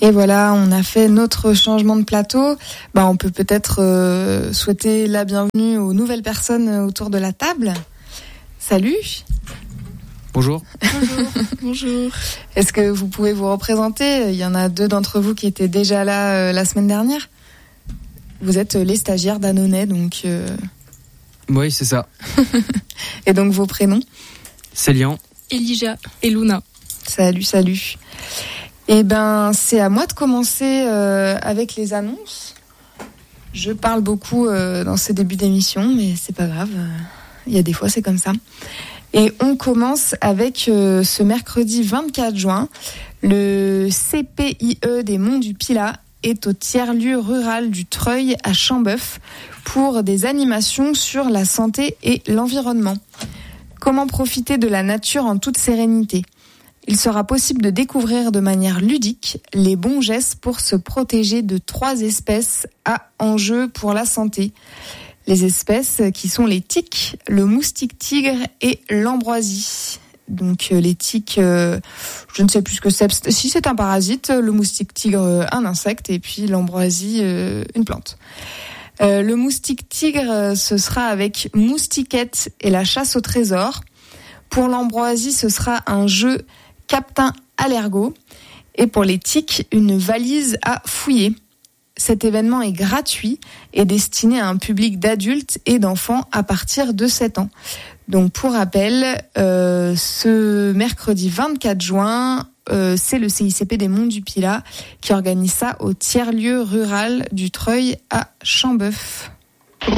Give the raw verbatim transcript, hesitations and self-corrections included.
Et voilà, on a fait notre changement de plateau. Bah, on peut peut-être euh, souhaiter la bienvenue aux nouvelles personnes autour de la table. Salut. Bonjour. Bonjour. Bonjour. Est-ce que vous pouvez vous représenter ? Il y en a deux d'entre vous qui étaient déjà là euh, la semaine dernière. Vous êtes les stagiaires d'Annonay, donc... Euh... Oui, c'est ça. Et donc vos prénoms ? Célian. Elijah et Luna. Salut, salut. Eh ben, c'est à moi de commencer euh, avec les annonces. Je parle beaucoup euh, dans ces débuts d'émission, mais c'est pas grave. Il y a des fois, c'est comme ça. Et on commence avec euh, ce mercredi vingt-quatre juin. Le C P I E des Monts du Pilat est au tiers-lieu rural du Treuil à Chambeuf pour des animations sur la santé et l'environnement. Comment profiter de la nature en toute sérénité ? Il sera possible de découvrir de manière ludique les bons gestes pour se protéger de trois espèces à enjeu pour la santé. Les espèces qui sont les tiques, le moustique tigre et l'ambroisie. Donc les tiques, euh, je ne sais plus ce que c'est. Si c'est un parasite, le moustique tigre un insecte et puis l'ambroisie euh, une plante. Euh, le moustique tigre, ce sera avec moustiquette et la chasse au trésor. Pour l'ambroisie, ce sera un jeu Captain Allergo. Et pour les tiques, une valise à fouiller. Cet événement est gratuit et destiné à un public d'adultes et d'enfants à partir de sept ans. Donc pour rappel, euh, ce mercredi vingt-quatre juin, euh, c'est le C I C P des Monts du Pilat qui organise ça au tiers-lieu rural du Treuil à Chambeuf.